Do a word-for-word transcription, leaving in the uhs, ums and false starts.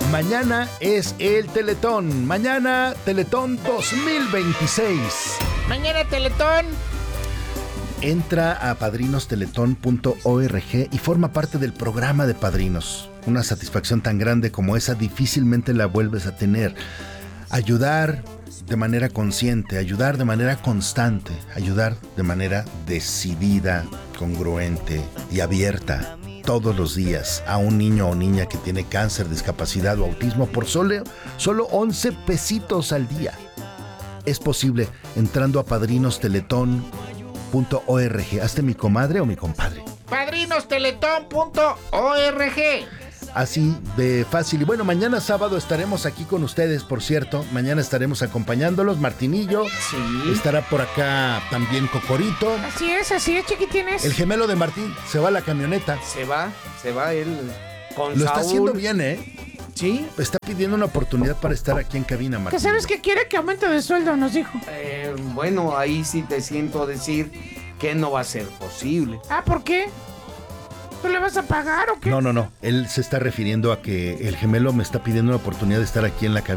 Mañana es el Teletón. Mañana, Teletón dos mil veintiséis. Mañana Teletón. Entra a padrinos teletón punto org y forma parte del programa de padrinos. Una satisfacción tan grande como esa difícilmente la vuelves a tener. Ayudar de manera consciente, ayudar de manera constante, ayudar de manera decidida, congruente y abierta todos los días a un niño o niña que tiene cáncer, discapacidad o autismo por solo, solo once pesitos al día. Es posible entrando a padrinos teletón punto org. Hazte mi comadre o mi compadre. padrinos teletón punto org. Así de fácil. Y bueno, mañana sábado estaremos aquí con ustedes, por cierto. Mañana estaremos acompañándolos. Martinillo. Sí. Estará por acá también Cocorito. Así es, así es, chiquitines. El gemelo de Martín se va a la camioneta. Se va, se va él con Lo Saúl. está haciendo bien, ¿eh? Sí. Está pidiendo una oportunidad para estar aquí en cabina, Martín. Que sabes que quiere que aumente de sueldo, nos dijo. Eh, bueno, ahí sí te siento decir que no va a ser posible. Ah, ¿por qué? ¿Tú le vas a pagar o qué? No, no, no. Él se está refiriendo a que el gemelo me está pidiendo una oportunidad de estar aquí en la cabina.